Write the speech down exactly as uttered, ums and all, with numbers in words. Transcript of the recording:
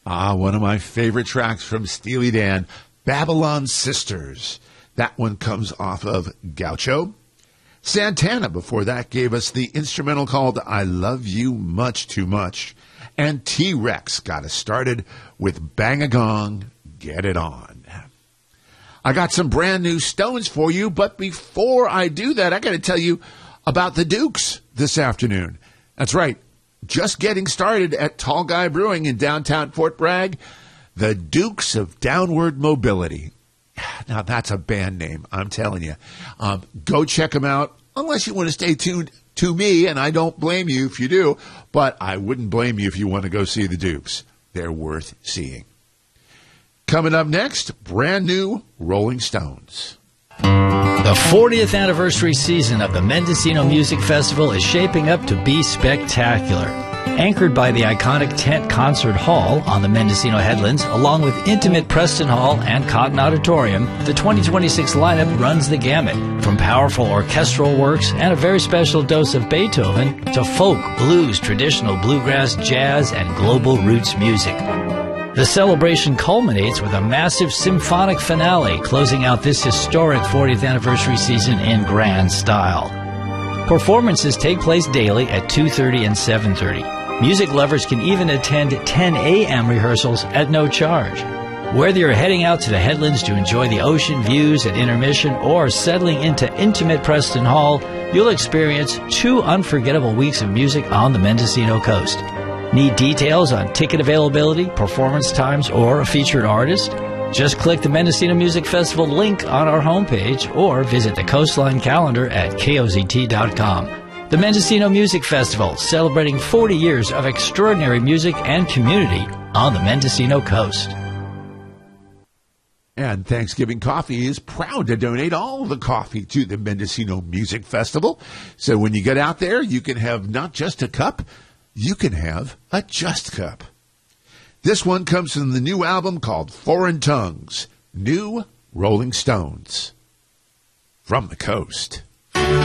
Ah, one of my favorite tracks from Steely Dan, Babylon Sisters. That one comes off of Gaucho. Santana, before that, gave us the instrumental called I Love You Much Too Much. And T-Rex got us started with Bang a Gong, Get It On. I got some brand new Stones for you, but before I do that, I got to tell you about the Dukes this afternoon. That's right. Just getting started at Tall Guy Brewing in downtown Fort Bragg, the Dukes of Downward Mobility. Now, that's a band name, I'm telling you. Um, go check them out, unless you want to stay tuned to me, and I don't blame you if you do, but I wouldn't blame you if you want to go see the Dukes. They're worth seeing. Coming up next, brand new Rolling Stones. The fortieth anniversary season of the Mendocino Music Festival is shaping up to be spectacular. Anchored by the iconic Tent Concert Hall on the Mendocino Headlands, along with intimate Preston Hall and Cotton Auditorium, the twenty twenty-six lineup runs the gamut, from powerful orchestral works and a very special dose of Beethoven to folk, blues, traditional bluegrass, jazz, and global roots music. The celebration culminates with a massive symphonic finale, closing out this historic fortieth anniversary season in grand style. Performances take place daily at two thirty and seven thirty. Music lovers can even attend ten a.m. rehearsals at no charge. Whether you're heading out to the Headlands to enjoy the ocean views at intermission or settling into intimate Preston Hall, you'll experience two unforgettable weeks of music on the Mendocino coast. Need details on ticket availability, performance times, or a featured artist? Just click the Mendocino Music Festival link on our homepage or visit the Coastline calendar at K O Z T dot com. The Mendocino Music Festival, celebrating forty years of extraordinary music and community on the Mendocino coast. And Thanksgiving Coffee is proud to donate all the coffee to the Mendocino Music Festival. So when you get out there, you can have not just a cup, you can have a just cup. This one comes from the new album called Foreign Tongues, New Rolling Stones. From the coast.